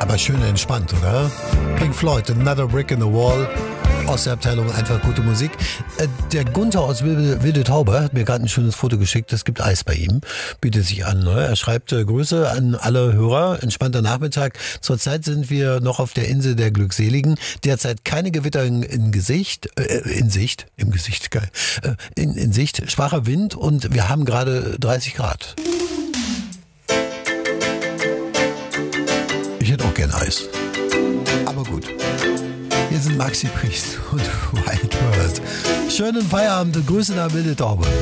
Aber schön entspannt, oder? Pink Floyd, Another Brick in the Wall. Aus der Abteilung einfach gute Musik. Der Gunther aus Wilde Taube hat mir gerade ein schönes Foto geschickt. Es gibt Eis bei ihm. Bietet sich an. Ne? Er schreibt Grüße an alle Hörer. Entspannter Nachmittag. Zurzeit sind wir noch auf der Insel der Glückseligen. Derzeit keine Gewitter in Sicht. Schwacher Wind und wir haben gerade 30 Grad. Ich hätte auch gern Eis. Aber gut. Hier sind Maxi Priest und White World. Schönen Feierabend und Grüße nach Wilde Taube.